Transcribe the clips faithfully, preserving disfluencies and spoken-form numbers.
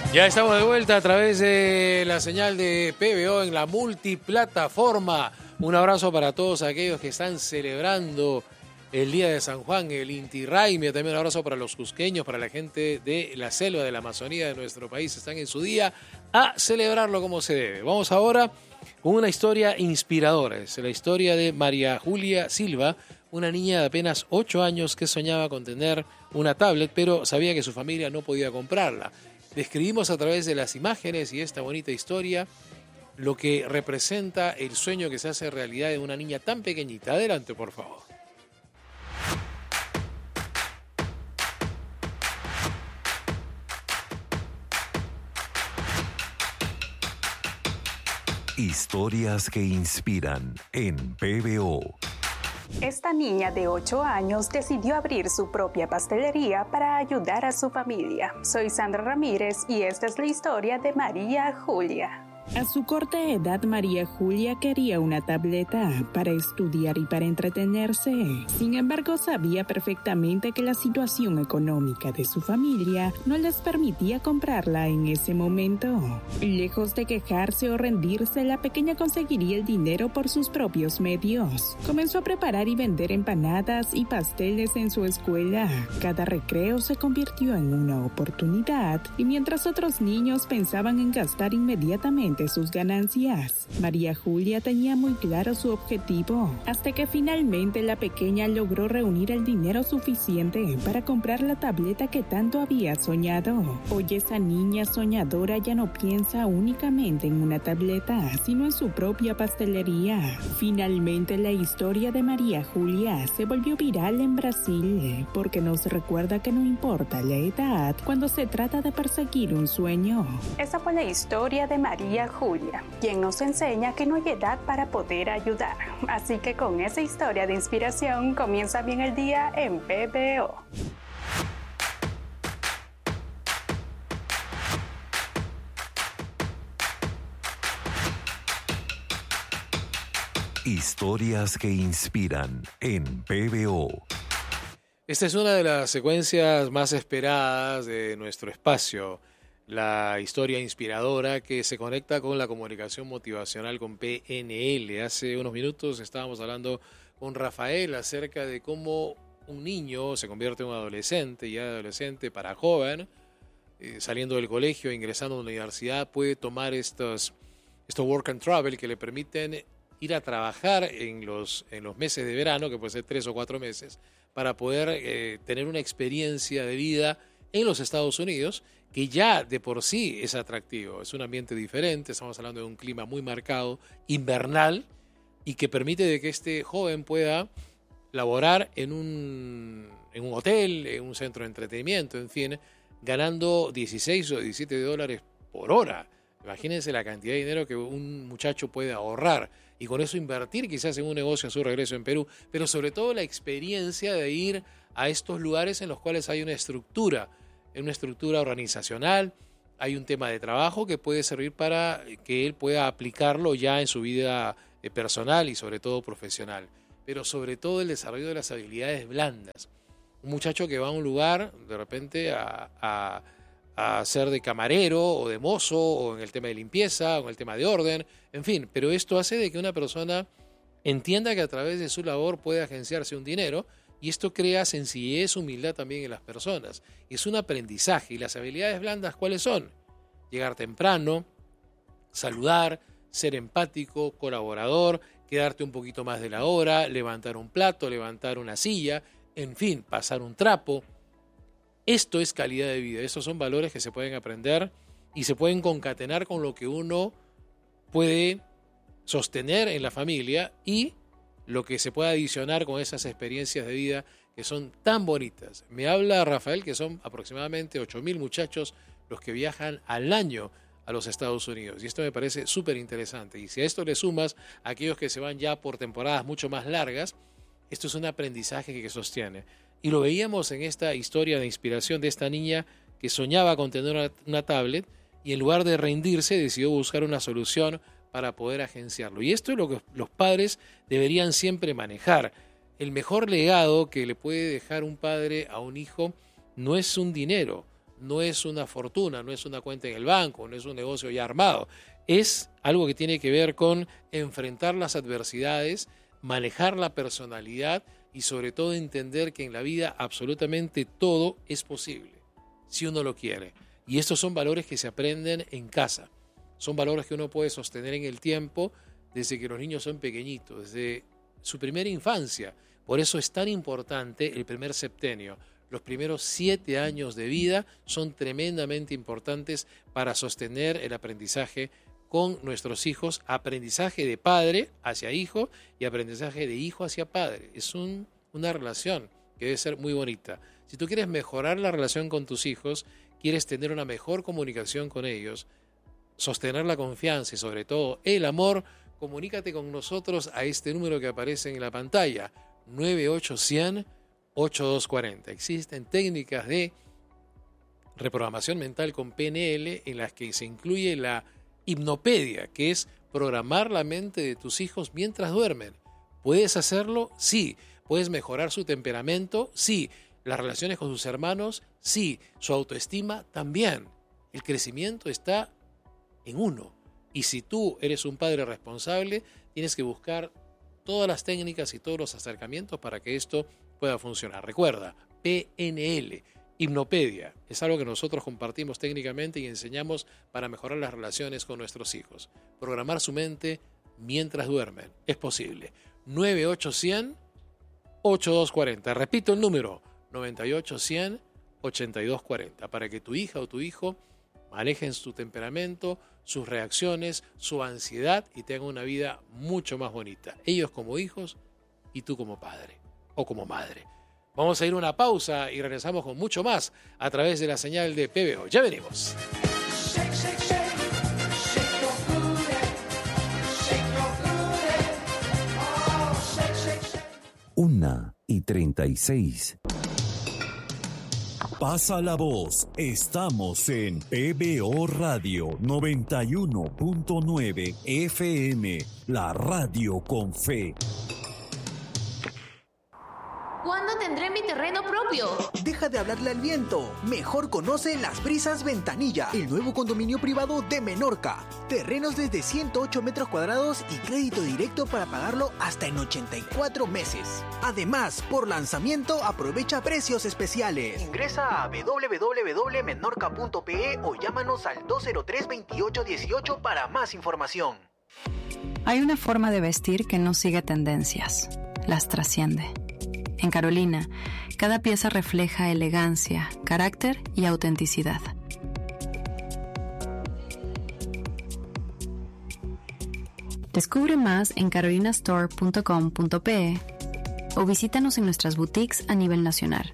Ya estamos de vuelta a través de la señal de P B O en la multiplataforma. Un abrazo para todos aquellos que están celebrando el Día de San Juan, el Inti Raymi. También un abrazo para los cusqueños, para la gente de la selva, de la Amazonía de nuestro país. Están en su día a celebrarlo como se debe. Vamos ahora con una historia inspiradora. Es la historia de María Julia Silva, una niña de apenas ocho años que soñaba con tener una tablet, pero sabía que su familia no podía comprarla. Describimos a través de las imágenes y esta bonita historia lo que representa el sueño que se hace realidad de una niña tan pequeñita. Adelante, por favor. Historias que inspiran en P B O. Esta niña de ocho años decidió abrir su propia pastelería para ayudar a su familia. Soy Sandra Ramírez y esta es la historia de María Julia. A su corta edad, María Julia quería una tableta para estudiar y para entretenerse. Sin embargo, sabía perfectamente que la situación económica de su familia no les permitía comprarla en ese momento. Lejos de quejarse o rendirse, la pequeña conseguiría el dinero por sus propios medios. Comenzó a preparar y vender empanadas y pasteles en su escuela. Cada recreo se convirtió en una oportunidad, y mientras otros niños pensaban en gastar inmediatamente sus ganancias, María Julia tenía muy claro su objetivo, hasta que finalmente la pequeña logró reunir el dinero suficiente para comprar la tableta que tanto había soñado. Hoy esa niña soñadora ya no piensa únicamente en una tableta, sino en su propia pastelería. Finalmente, la historia de María Julia se volvió viral en Brasil, porque nos recuerda que no importa la edad cuando se trata de perseguir un sueño. Esa fue la historia de María Julia, quien nos enseña que no hay edad para poder ayudar. Así que con esa historia de inspiración comienza bien el día en P B O. Historias que inspiran en P B O. Esta es una de las secuencias más esperadas de nuestro espacio. La historia inspiradora que se conecta con la comunicación motivacional con P N L. Hace unos minutos estábamos hablando con Rafael acerca de cómo un niño se convierte en un adolescente, ya adolescente para joven, eh, saliendo del colegio, ingresando a la universidad, puede tomar estos, estos work and travel que le permiten ir a trabajar en los, en los meses de verano, que puede ser tres o cuatro meses, para poder eh, tener una experiencia de vida en los Estados Unidos, que ya de por sí es atractivo. Es un ambiente diferente, estamos hablando de un clima muy marcado, invernal, y que permite de que este joven pueda laborar en un, en un hotel, en un centro de entretenimiento, en fin, ganando dieciséis o diecisiete dólares por hora. Imagínense la cantidad de dinero que un muchacho puede ahorrar y con eso invertir quizás en un negocio a su regreso en Perú, pero sobre todo la experiencia de ir a estos lugares en los cuales hay una estructura, en una estructura organizacional, hay un tema de trabajo que puede servir para que él pueda aplicarlo ya en su vida personal y sobre todo profesional, pero sobre todo el desarrollo de las habilidades blandas. Un muchacho que va a un lugar de repente a, a, a ser de camarero o de mozo o en el tema de limpieza o en el tema de orden, en fin, pero esto hace de que una persona entienda que a través de su labor puede agenciarse un dinero. Y esto crea sencillez, humildad también en las personas. Es un aprendizaje. ¿Y las habilidades blandas cuáles son? Llegar temprano, saludar, ser empático, colaborador, quedarte un poquito más de la hora, levantar un plato, levantar una silla, en fin, pasar un trapo. Esto es calidad de vida. Estos son valores que se pueden aprender y se pueden concatenar con lo que uno puede sostener en la familia y lo que se puede adicionar con esas experiencias de vida que son tan bonitas. Me habla Rafael que son aproximadamente ocho mil muchachos los que viajan al año a los Estados Unidos. Y esto me parece súper interesante. Y si a esto le sumas a aquellos que se van ya por temporadas mucho más largas, esto es un aprendizaje que sostiene. Y lo veíamos en esta historia de inspiración de esta niña que soñaba con tener una, una tablet y en lugar de rendirse decidió buscar una solución para poder agenciarlo. Y esto es lo que los padres deberían siempre manejar. El mejor legado que le puede dejar un padre a un hijo no es un dinero, no es una fortuna, no es una cuenta en el banco, no es un negocio ya armado. Es algo que tiene que ver con enfrentar las adversidades, manejar la personalidad y sobre todo entender que en la vida absolutamente todo es posible, si uno lo quiere. Y estos son valores que se aprenden en casa. Son valores que uno puede sostener en el tiempo desde que los niños son pequeñitos, desde su primera infancia. Por eso es tan importante el primer septenio. Los primeros siete años de vida son tremendamente importantes para sostener el aprendizaje con nuestros hijos, aprendizaje de padre hacia hijo y aprendizaje de hijo hacia padre. Es un, una relación que debe ser muy bonita. Si tú quieres mejorar la relación con tus hijos, quieres tener una mejor comunicación con ellos, sostener la confianza y sobre todo el amor, comunícate con nosotros a este número que aparece en la pantalla, nueve ocho cero cero, ocho dos cuatro cero. Existen técnicas de reprogramación mental con P N L en las que se incluye la hipnopedia, que es programar la mente de tus hijos mientras duermen. ¿Puedes hacerlo? Sí. ¿Puedes mejorar su temperamento? Sí. ¿Las relaciones con sus hermanos? Sí. ¿Su autoestima? También. El crecimiento está en uno. Y si tú eres un padre responsable, tienes que buscar todas las técnicas y todos los acercamientos para que esto pueda funcionar. Recuerda, P N L, hipnopedia, es algo que nosotros compartimos técnicamente y enseñamos para mejorar las relaciones con nuestros hijos. Programar su mente mientras duermen. Es posible. nueve ocho cero cero, ocho dos cuatro cero. Repito el número, nueve ocho cero cero, ocho dos cuatro cero, para que tu hija o tu hijo manejen su temperamento, sus reacciones, su ansiedad y tengan una vida mucho más bonita. Ellos como hijos y tú como padre o como madre. Vamos a ir a una pausa y regresamos con mucho más a través de la señal de P B O. Ya venimos. Una y treinta y seis. Pasa la voz. Estamos en P B O Radio noventa y uno punto nueve F M, la radio con fe. ¿Cuándo tendré mi terreno propio? Deja de hablarle al viento. Mejor conoce Las Brisas Ventanilla, el nuevo condominio privado de Menorca. Terrenos desde ciento ocho metros cuadrados y crédito directo para pagarlo hasta en ochenta y cuatro meses. Además, por lanzamiento aprovecha precios especiales. Ingresa a w w w punto menorca punto p e o llámanos al dos cero tres, veintiocho dieciocho para más información. Hay una forma de vestir que no sigue tendencias, las trasciende. En Carolina, cada pieza refleja elegancia, carácter y autenticidad. Descubre más en carolina store punto com punto p e o visítanos en nuestras boutiques a nivel nacional.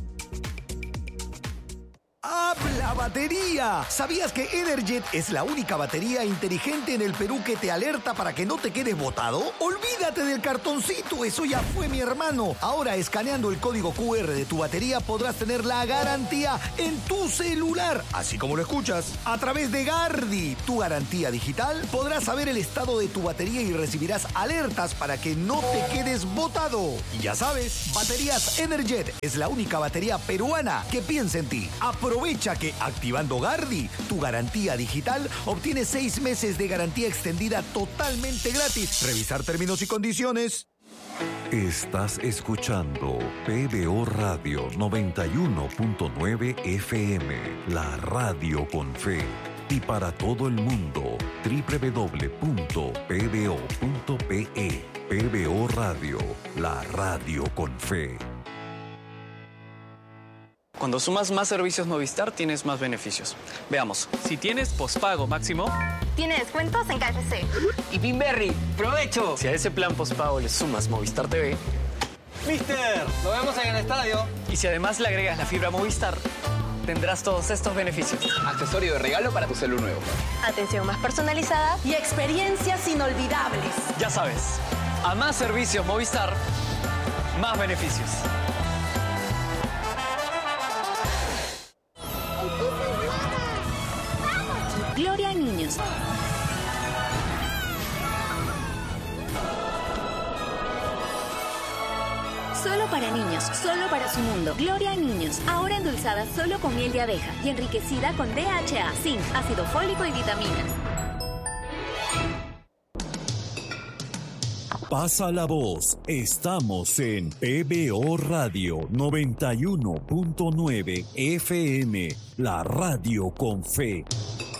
¡Habla batería! ¿Sabías que Energet es la única batería inteligente en el Perú que te alerta para que no te quedes botado? Olvídate del cartoncito, eso ya fue, mi hermano. Ahora, escaneando el código Q R de tu batería podrás tener la garantía en tu celular, así como lo escuchas. A través de Gardi, tu garantía digital, podrás saber el estado de tu batería y recibirás alertas para que no te quedes botado. Y ya sabes, Baterías Energet es la única batería peruana que piensa en ti. Aprovecha que activando Gardi, tu garantía digital, obtienes seis meses de garantía extendida totalmente gratis. Revisar términos y condiciones. Estás escuchando P B O Radio noventa y uno punto nueve F M, la radio con fe. Y para todo el mundo, doble u doble u doble u punto p b o punto p e. P B O Radio, la radio con fe. Cuando sumas más servicios Movistar, tienes más beneficios. Veamos. Si tienes pospago máximo, Tiene descuentos en K F C. y Pinberry, ¡provecho! Si a ese plan pospago le sumas Movistar T V, Mister, nos vemos en el estadio. y si además le agregas la fibra Movistar, tendrás todos estos beneficios. Accesorio de regalo para tu celu nuevo. Atención más personalizada y experiencias inolvidables. Ya sabes, a más servicios Movistar, más beneficios. Gloria a niños. Solo para niños, solo para su mundo. Gloria a niños, ahora endulzada solo con miel de abeja y enriquecida con D H A, zinc, ácido fólico y vitaminas. Pasa la voz. Estamos en P B O Radio noventa y uno punto nueve F M, la radio con fe.